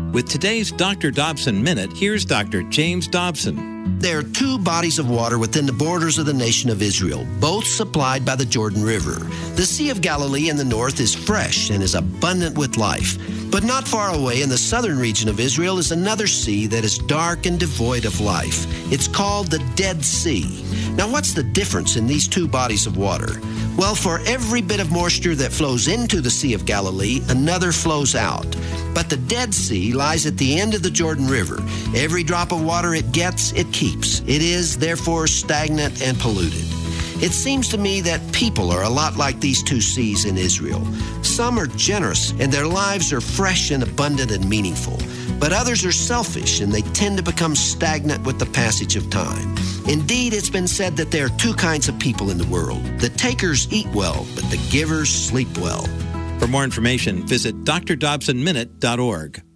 With today's Dr. Dobson Minute, here's Dr. James Dobson. There are two bodies of water within the borders of the nation of Israel, both supplied by the Jordan River. The Sea of Galilee in the north is fresh and is abundant with life. But not far away in the southern region of Israel is another sea that is dark and devoid of life. It's called the Dead Sea. Now, what's the difference in these two bodies of water? Well, for every bit of moisture that flows into the Sea of Galilee, another flows out. But the Dead Sea lies at the end of the Jordan River. Every drop of water it gets, it keeps. It is, therefore, stagnant and polluted. It seems to me that people are a lot like these two seas in Israel. Some are generous, and their lives are fresh and abundant and meaningful. But others are selfish, and they tend to become stagnant with the passage of time. Indeed, it's been said that there are two kinds of people in the world. The takers eat well, but the givers sleep well. For more information, visit drdobsonminute.org.